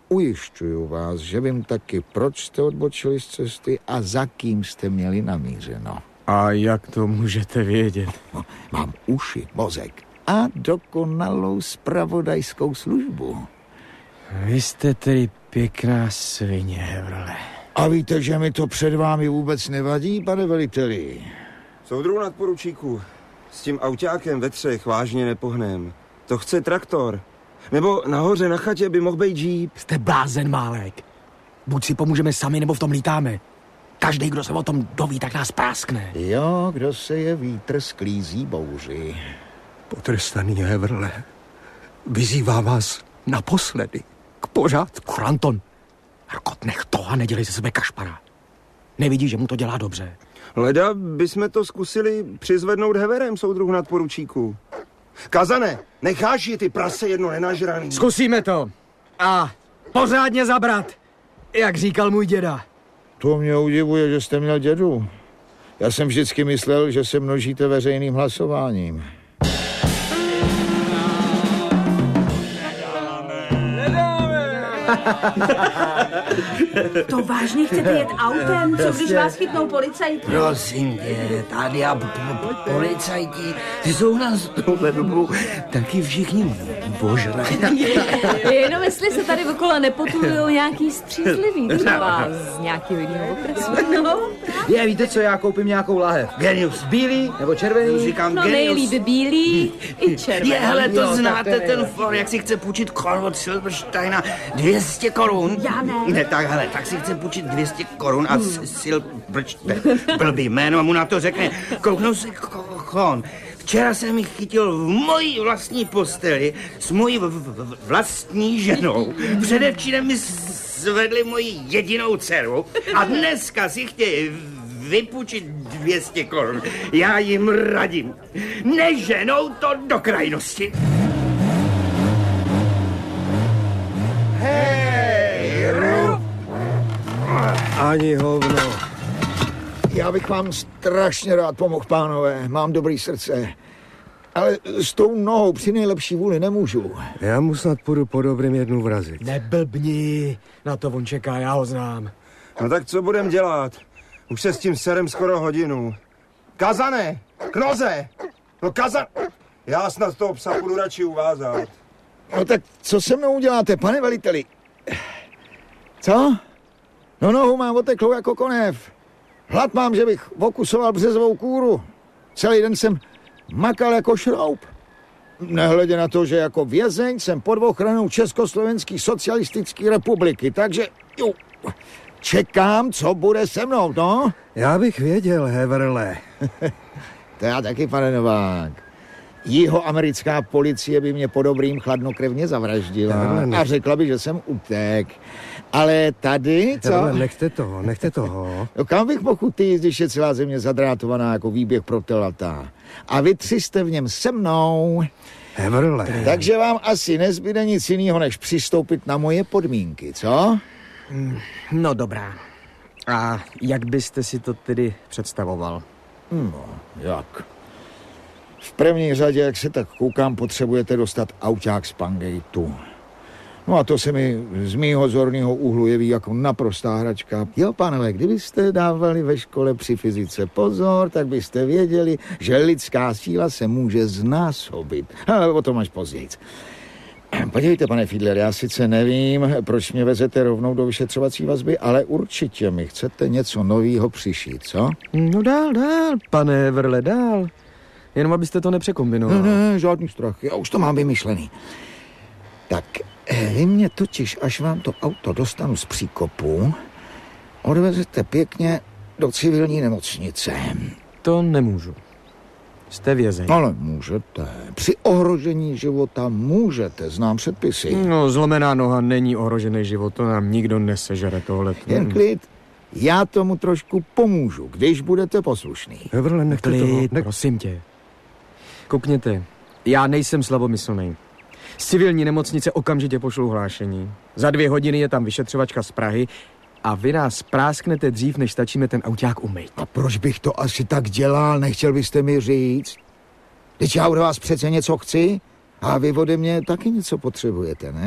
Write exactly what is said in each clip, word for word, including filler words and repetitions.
ujišťuju vás, že vím taky, proč jste odbočili z cesty a za kým jste měli namířeno. A jak to můžete vědět? Mám uši, mozek a dokonalou zpravodajskou službu. Vy jste tedy pěkná svině, Heverle. A víte, že mi to před vámi vůbec nevadí, pane veliteli? Soudruhu nadporučíku, s tím autákem ve třech vážně nepohnem. To chce traktor. Nebo nahoře na chatě by mohl být džíp. Jste blázen, Málek. Buď si pomůžeme sami, nebo v tom lítáme. Každý, kdo se o tom doví, tak nás práskne. Jo, kdo se je vítr sklízí bouři. Potrestaný Heverle, vyzývá vás naposledy k pořádku. Franton, Rkot, nech to a nedělej ze sebe kašpara. Nevidíš, že mu to dělá dobře. Leda bychom to zkusili přizvednout Heverem, soudruhu nadporučíku. Kazane, necháš je ty prase jedno nenažraný. Zkusíme to. A pořádně zabrat, jak říkal můj děda. To mě udivuje, že jste měl dědu. Já jsem vždycky myslel, že se množíte veřejným hlasováním. To vážně chcete jet autem? Co když vás chytnou policajti? Prosím tě, tady a policajti, ty jsou nás touhle dobu taky všichni božrají. Jenom jestli se tady okolo nepotulujou nějaký střízlivý, třeba z nějakého jiného okresu. No, Je, víte co, já koupím nějakou lahev. Genius. Bílý nebo červený? Říkám no genius. nejlíp bílý i červený. Je, hele, to No, znáte, tak to je- ten for, jak si chce půjčit kol od Silbersteina dvě stě korun. Já ne. Ne, tak hele, tak si chce půjčit dvě stě korun a Silberstein, blbý jméno, a mu na to řekne, kouknou si kon. Včera jsem mi chytil v mojí vlastní posteli s mojí v- v- vlastní ženou. Předevčírem mi zvedli moji jedinou dceru a dneska si chtějí vypůjčit dvě stě korun. Já jim radím. Neženou to do krajnosti. Ani hovno. Já bych vám strašně rád pomohl, pánové. Mám dobrý srdce. Ale s tou nohou při nejlepší vůli nemůžu. Já mu snad půjdu po dobrým jednu vrazit. Neblbni, na to on čeká, já ho znám. No tak co budem dělat? Už se s tím serem skoro hodinu. Kazane! Knoze! No kazan... Já snad toho psa budu radši uvázat. No tak co se mnou uděláte, pane veliteli? Co? No nohu mám oteklou jako konev. Hlad mám, že bych okusoval březovou kůru. Celý den jsem makal jako šroub. Nehledě na to, že jako vězeň jsem pod ochranou Československé socialistické republiky, takže jo, čekám, co bude se mnou, no? Já bych věděl, Heverle. To já taky, pane Novák. Jihoamerická policie by mě po dobrým chladnokrevně zavraždila a řekla by, že jsem utek. Ale tady, co? Heverle, nechte toho, nechte toho. No kam bych mohl utíct, když je celá země zadrátovaná jako výběh pro telata? A vy tři jste v něm se mnou. Heverle. Takže vám asi nezbyde nic jiného, než přistoupit na moje podmínky, co? No dobrá. A jak byste si to tedy představoval? No, jak? V první řadě, jak se tak koukám, potřebujete dostat auták z Pangejtu. No a to se mi z mýho zorného úhlu jeví jako naprostá hračka. Jo, pánové, kdybyste dávali ve škole při fyzice pozor, tak byste věděli, že lidská síla se může znásobit. Ale o tom až později. Podívejte, pane Fiedler, já sice nevím, proč mě vezete rovnou do vyšetřovací vazby, ale určitě mi chcete něco novýho přišít, co? No dál, dál, pane Verle, dál. Jenom abyste to nepřekombinoval. Ne, ne, žádný strach, já už to mám vymyšlený. Tak, vy mě totiž, až vám to auto dostanu z příkopu, odvezete pěkně do civilní nemocnice. To nemůžu. Jste vězeň. Ale můžete. Při ohrožení života můžete, znám předpisy. No, zlomená noha není ohrožený život, to nám nikdo nesežere tohle. Jen klid, já tomu trošku pomůžu, když budete poslušný. Heverle, nechte toho. Klid, Ne... prosím tě. Koukněte, já nejsem slabomyslný. Z civilní nemocnice okamžitě pošlu hlášení. Za dvě hodiny je tam vyšetřovačka z Prahy a vy nás prásknete dřív, než stačíme ten auták umýt. A proč bych to asi tak dělal, nechtěl byste mi říct? Teď já od vás přece něco chci a vy ode mě taky něco potřebujete, ne?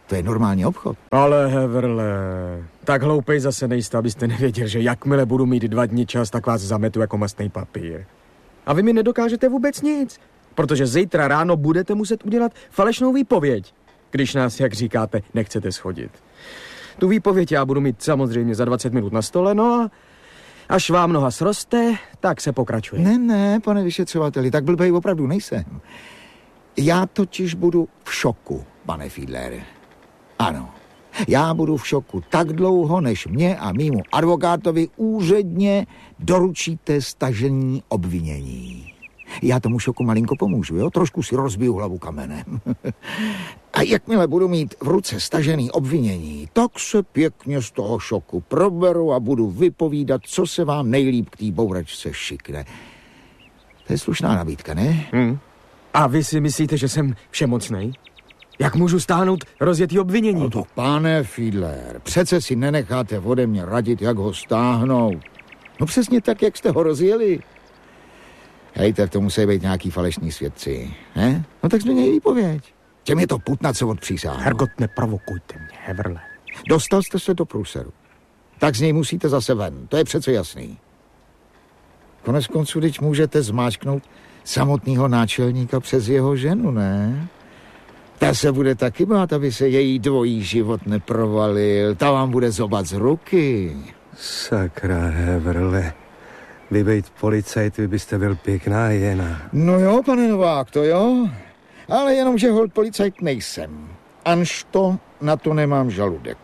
To je normální obchod. Ale Heverle, tak hloupej zase nejste, abyste nevěděl, že jakmile budu mít dva dny čas, tak vás zametu jako mastný papír. A vy mi nedokážete vůbec nic, protože zítra ráno budete muset udělat falešnou výpověď, když nás, jak říkáte, nechcete shodit. Tu výpověď já budu mít samozřejmě za dvacet minut na stole, no a až vám noha sroste, tak se pokračuje. Ne, ne, pane vyšetřovateli, tak blbej opravdu nejsem. Já totiž budu v šoku, pane Fiedlere. Ano, já budu v šoku tak dlouho, než mě a mýmu advokátovi úředně doručíte stažení obvinění. Já tomu šoku malinko pomůžu, jo? Trošku si rozbiju hlavu kamenem. A jakmile budu mít v ruce stažený obvinění, tak se pěkně z toho šoku proberu a budu vypovídat, co se vám nejlíp k té bouračce šikne. To je slušná nabídka, ne? Hmm. A vy si myslíte, že jsem všemocnej? Jak můžu stáhnout rozjetý obvinění? No to, pane Fiedler, přece si nenecháte ode mě radit, jak ho stáhnout. No přesně tak, jak jste ho rozjeli. Hejte, to musí být nějaký falešní svědci, ne? No tak změněj výpověď. Těm je to putna, co odpřísáhnou. Hergot, neprovokujte mě, Heverle. Dostal jste se do průseru. Tak z něj musíte zase ven, to je přece jasný. Konec konců, teď můžete zmáčknout samotného náčelníka přes jeho ženu, ne? Ta se bude taky bát, aby se její dvojí život neprovalil. Ta vám bude zobat z ruky. Sakra, Heverle. Vy být policajt, vy byste byl pěkná jena. No jo, pane Novák, to jo. Ale jenom, že holt policajt nejsem. Anž to, na to nemám žaludek.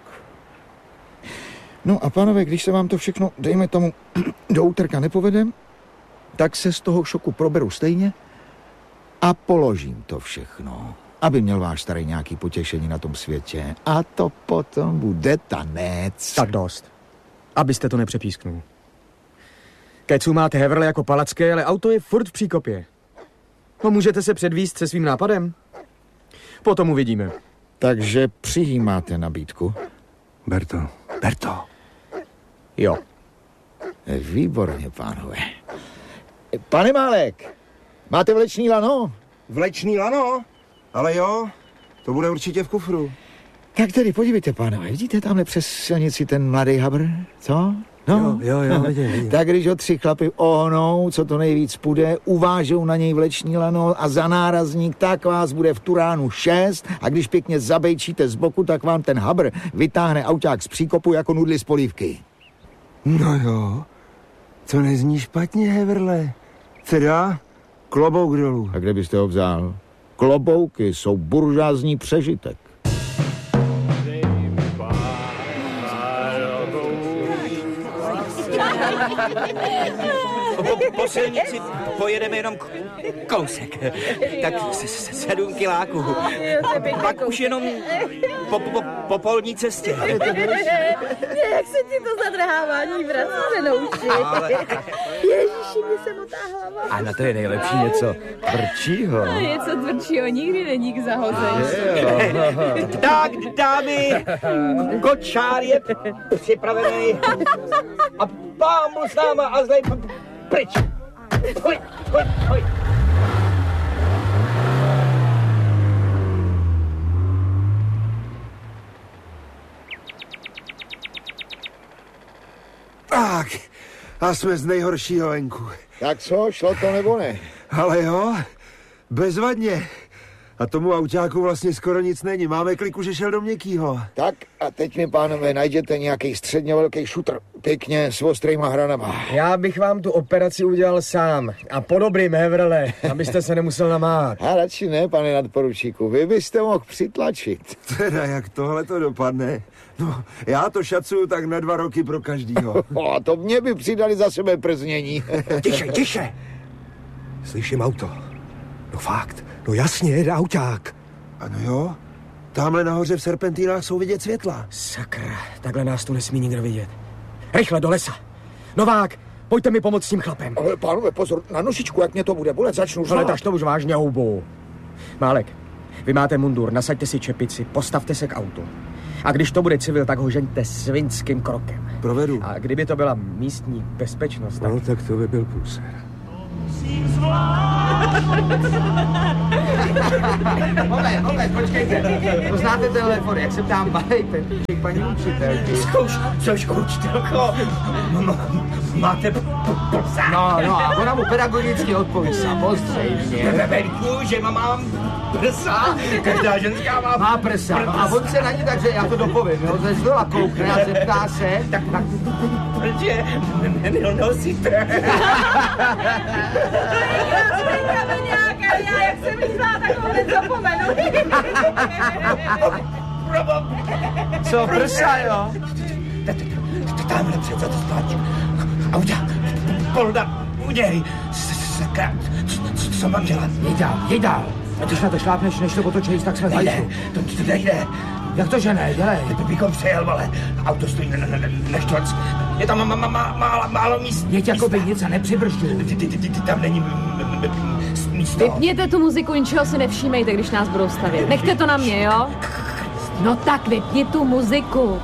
No a pánové, když se vám to všechno, dejme tomu, do úterka nepovede, tak se z toho šoku proberu stejně a položím to všechno, aby měl váš starý nějaký potěšení na tom světě. A to potom bude tanec. Tak dost. Abyste to nepřepísknul. Kecu máte, Heverle, jako palacké, ale auto je furt v příkopě. No můžete se předvíst se svým nápadem? Potom uvidíme. Takže přijímáte nabídku? Berto, Berto. Jo. Výborně, pánové. Pane Málek, máte vleční lano? Vlečný lano? Ale jo, to bude určitě v kufru. Tak tedy podívejte, pánové, vidíte tamhle přes silnici ten mladý habr, co? No, Jo, jo, jo, vidím, vidím. Tak když ho tři chlapy ohnou, co to nejvíc půjde, uvážou na něj vleční lano a za nárazník, tak vás bude v Turánu šest a když pěkně zabejčíte z boku, tak vám ten habr vytáhne auták z příkopu jako nudly z polívky. No jo, to nezní špatně, Heverle. Teda, klobouk dolů. A kde byste ho vzal? Klobouky jsou buržázní přežitek. Po, po silnici pojedeme jenom k- kousek, tak s- s- sedm kiláků. Pak už jenom po, po, po polní cestě. Jak se ti to zadrhávání vrací na uši. Ale- Ježíši, mi se motá hlava. A na to je nejlepší něco tvrdšího. Něco tvrdšího nikdy není k zahození. Tak, dámy, kočár je připravený. A pán byl s náma a zlej pryč. Hoj, hoj, hoj. Tak, a jsme z nejhoršího venku. Tak co, šlo to nebo ne? Ale jo, bezvadně. A tomu autáku vlastně skoro nic není. Máme kliku, že šel do měkkýho. Tak a teď mi, pánové, najděte nějaký středně velký šutr. Pěkně s ostrýma hranama. Já bych vám tu operaci udělal sám. A po dobrým, Heverle, abyste se nemusel namát. A radši ne, pane nadporučíku, vy byste mohl přitlačit. Teda, jak tohle to dopadne? No, já to šacuju tak na dva roky pro každýho. O, a to mě by přidali za sebe prznění. Tiše, tiše. Slyším auto. No fakt, no jasně, jede auták. Ano jo, tamhle nahoře v serpentínách jsou vidět světla. Sakra, takhle nás tu nesmí nikdo vidět. Rychle do lesa. Novák, pojďte mi pomoct s tím chlapem. Ale pánové, pozor, na nožičku, jak mě to bude bolet, začnu Ale řvát. daš to už vážně houbu. Málek, vy máte mundur, nasaďte si čepici, postavte se k autu. A když to bude civil, tak ho žeňte svinským krokem. Provedu. A kdyby to byla místní bezpečnost, tak... No tak to by byl průser. Musím zvlášť Moment, moment, počkejte. Poznáte tenhle for, jak se ptám malej Petřík, paní učitelky. Zkouš, což učitelko, máte prsa? No, no, a ona mu pedagogicky odpoví samozřejmě. Veverku, že mám prsa, každá ženská má Má prsa, no, a on se na ní takže, já to dopovím, jo, ze zdola koukne a zeptá se, tak, tak, Proč je nenosíte? Já, jak jsem myslela, tak ho nezapomenu. co, prsa, jo? Tamhle přece to spáč. A udělá, polda, udělej. Sakra, co mám dělat? Jej dál, jej dál. A když na to šlápneš, než to otočíš, tak se Nejde, zajdu. to, to nejde. Jak to, že ne, dělej. To bychom přejel, vole. Auto stojí neštoc. Je tam málo, málo míst. Jeď jako by nic a nepřibržďuj. Ty, ty, ty, ty, tam není místo. Vypněte tu muziku, ničeho si nevšímejte, když nás budou stavět. Nechte to na mě, jo? No tak vypni tu muziku.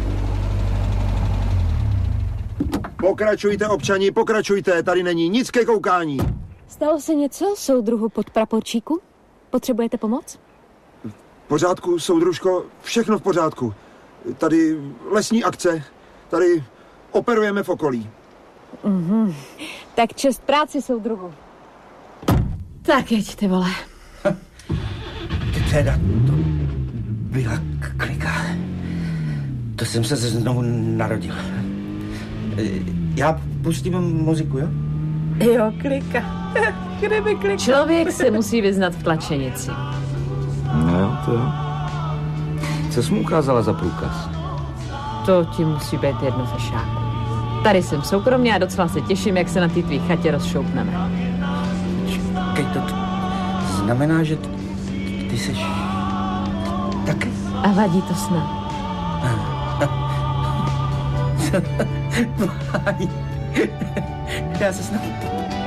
Pokračujte, občani, pokračujte, tady není nic ke koukání. Stalo se něco, soudruhu podpraporčíku? Potřebujete pomoc? V pořádku, soudružko, všechno v pořádku. Tady lesní akce, tady operujeme v okolí. Mhm. Tak čest práci, soudruhu. Tak jeď, ty vole. Ty teda, to byla klika. To jsem se znovu narodil. Já pustím muziku, jo? Jo, klika. Kdyby klika. Člověk se musí vyznat v tlačenici. No jo, to jo. Co jsi mu ukázala za průkaz? To ti musí být jedno, fešáku. Tady jsem soukromně a docela se těším, jak se na té tvý chatě rozšoupneme. Čekej, to, to znamená, že ty, ty jsi taky? A vadí to snad. Já se snad